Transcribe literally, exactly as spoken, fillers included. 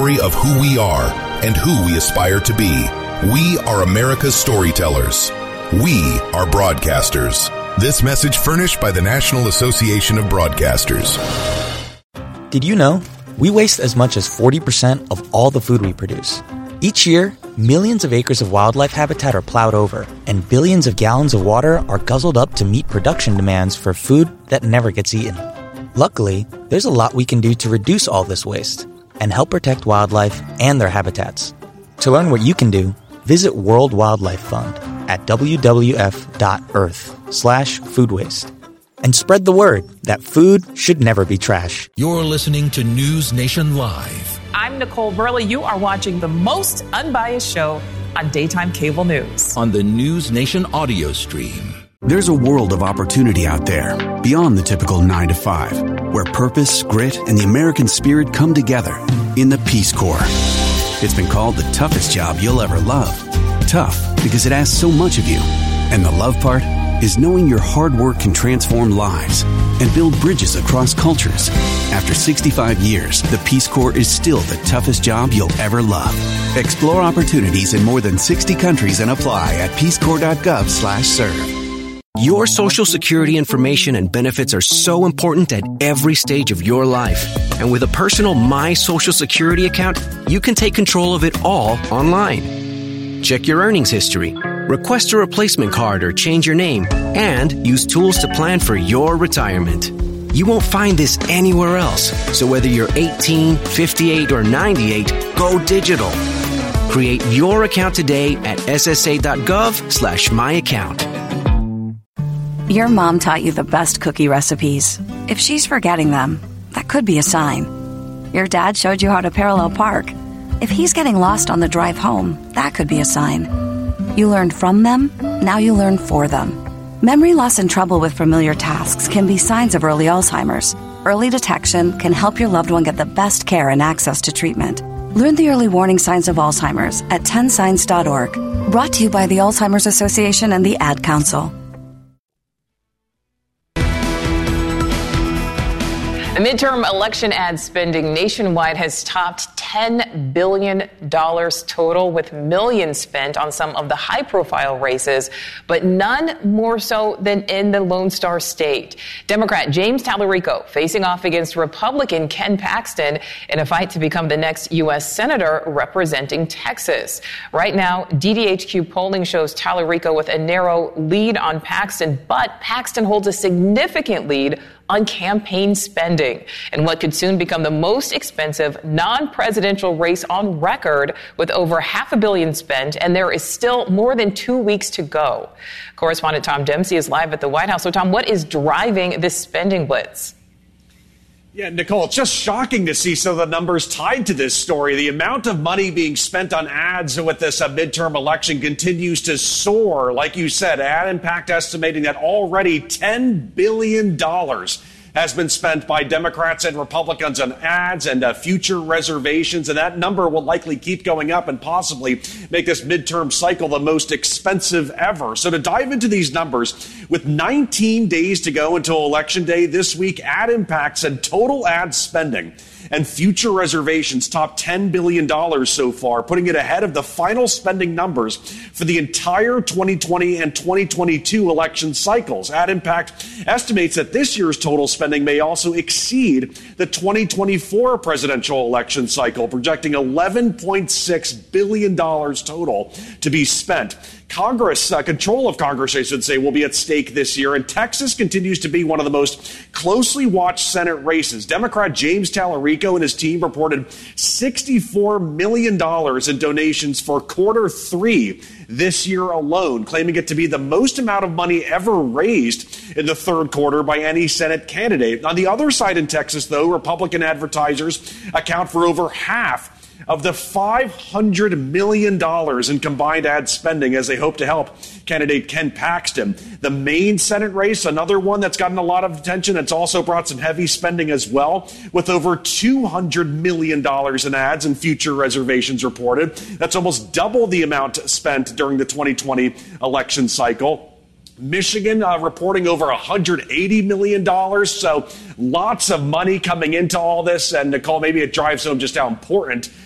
story of who we are and who we aspire to be. We are America's storytellers. We are broadcasters. This message furnished by the National Association of Broadcasters. Did you know we waste as much as forty percent of all the food we produce? Each year, millions of acres of wildlife habitat are plowed over, and billions of gallons of water are guzzled up to meet production demands for food that never gets eaten. Luckily, there's a lot we can do to reduce all this waste and help protect wildlife and their habitats. To learn what you can do, visit World Wildlife Fund at w w f dot earth slash food waste. And spread the word that food should never be trash. You're listening to News Nation Live. I'm Nicole Burley. You are watching the most unbiased show on daytime cable news. On the News Nation audio stream. There's a world of opportunity out there, beyond the typical nine to five, where purpose, grit, and the American spirit come together in the Peace Corps. It's been called the toughest job you'll ever love. Tough because it asks so much of you. And the love part is knowing your hard work can transform lives and build bridges across cultures. After sixty-five years, the Peace Corps is still the toughest job you'll ever love. Explore opportunities in more than sixty countries and apply at peacecorps.gov slash serve. Your Social Security information and benefits are so important at every stage of your life. And with a personal My Social Security account, you can take control of it all online. Check your earnings history, request a replacement card or change your name, and use tools to plan for your retirement. You won't find this anywhere else. So whether you're eighteen, fifty-eight, or ninety-eight, go digital. Create your account today at ssa.gov slash my account. Your mom taught you the best cookie recipes. If she's forgetting them, that could be a sign. Your dad showed you how to parallel park. If he's getting lost on the drive home, that could be a sign. You learned from them, now you learn for them. Memory loss and trouble with familiar tasks can be signs of early Alzheimer's. Early detection can help your loved one get the best care and access to treatment. Learn the early warning signs of Alzheimer's at ten signs dot org. Brought to you by the Alzheimer's Association and the Ad Council. The midterm election ad spending nationwide has topped ten billion dollars total, with millions spent on some of the high-profile races, but none more so than in the Lone Star State. Democrat James Tallarico facing off against Republican Ken Paxton in a fight to become the next U S Senator representing Texas. Right now, D D H Q polling shows Tallarico with a narrow lead on Paxton, but Paxton holds a significant lead on campaign spending in what could soon become the most expensive non-presidential race on record, with over half a billion spent, and there is still more than two weeks to go. Correspondent Tom Dempsey is live at the White House. So, Tom, what is driving this spending blitz? Yeah, Nicole, it's just shocking to see some of the numbers tied to this story. The amount of money being spent on ads with this uh, midterm election continues to soar. Like you said, Ad Impact estimating that already ten billion dollars has been spent by Democrats and Republicans on ads and uh, future reservations, and that number will likely keep going up and possibly make this midterm cycle the most expensive ever. So to dive into these numbers, with nineteen days to go until Election Day this week, Ad Impact said total ad spending and future reservations top ten billion dollars so far, putting it ahead of the final spending numbers for the entire twenty twenty and twenty twenty-two election cycles. Ad Impact estimates that this year's total spending may also exceed the twenty twenty-four presidential election cycle, projecting eleven point six billion dollars total to be spent. Congress, uh, control of Congress, I should say, will be at stake this year, and Texas continues to be one of the most closely watched Senate races. Democrat James Tallarico and his team reported sixty-four million dollars in donations for quarter three this year alone, claiming it to be the most amount of money ever raised in the third quarter by any Senate candidate. On the other side in Texas, though, Republican advertisers account for over half of the five hundred million dollars in combined ad spending as they hope to help candidate Ken Paxton. The Maine Senate race, another one that's gotten a lot of attention. It's also brought some heavy spending as well, with over two hundred million dollars in ads and future reservations reported. That's almost double the amount spent during the twenty twenty election cycle. Michigan uh, reporting over one hundred eighty million dollars. So lots of money coming into all this. And Nicole, maybe it drives home just how important